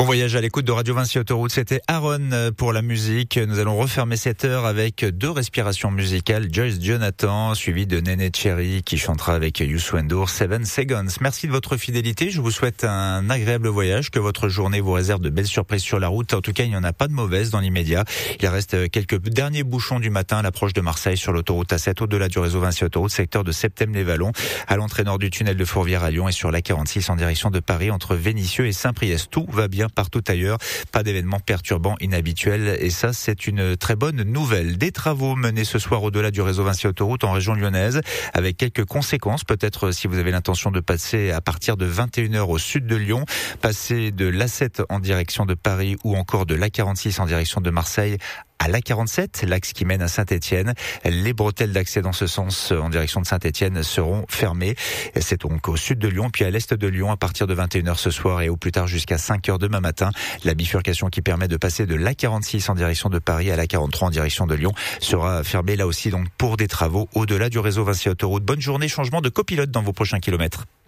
Bon voyage à l'écoute de Radio Vinci Autoroute, c'était Aaron pour la musique. Nous allons refermer cette heure avec 2 respirations musicales. Joyce Jonathan, suivi de Néné Cherry qui chantera avec Youssou N'Dour, 7 Seconds. Merci de votre fidélité, je vous souhaite un agréable voyage, que votre journée vous réserve de belles surprises sur la route. En tout cas, il n'y en a pas de mauvaises dans l'immédiat. Il reste quelques derniers bouchons du matin à l'approche de Marseille sur l'autoroute A7 au-delà du réseau Vinci Autoroute, secteur de Septem-les-Vallons, à l'entrée nord du tunnel de Fourvière à Lyon et sur la 46 en direction de Paris entre Vénissieux et Saint-Priest. Tout va bien partout ailleurs, pas d'événements perturbants inhabituels et ça c'est une très bonne nouvelle. Des travaux menés ce soir au-delà du réseau Vinci Autoroute en région lyonnaise avec quelques conséquences, peut-être si vous avez l'intention de passer à partir de 21h au sud de Lyon, passer de l'A7 en direction de Paris ou encore de l'A46 en direction de Marseille à l'A47, l'axe qui mène à Saint-Étienne. Les bretelles d'accès dans ce sens en direction de Saint-Étienne seront fermées. C'est donc au sud de Lyon, puis à l'est de Lyon à partir de 21h ce soir et au plus tard jusqu'à 5h demain matin. La bifurcation qui permet de passer de l'A46 en direction de Paris à l'A43 en direction de Lyon sera fermée là aussi donc pour des travaux au-delà du réseau Vinci Autoroute. Bonne journée, changement de copilote dans vos prochains kilomètres.